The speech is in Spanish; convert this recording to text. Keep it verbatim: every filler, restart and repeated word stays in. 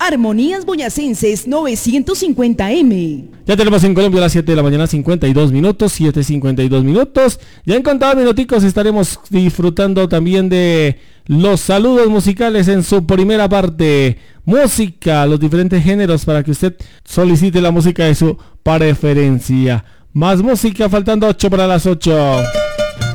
Armonías Boyacenses novecientos cincuenta eme. Ya tenemos en Colombia a las siete de la mañana, cincuenta y dos minutos, siete cincuenta y dos minutos. Ya en contados minuticos estaremos disfrutando también de los saludos musicales en su primera parte. Música, los diferentes géneros para que usted solicite la música de su preferencia. Más música, faltando ocho para las ocho.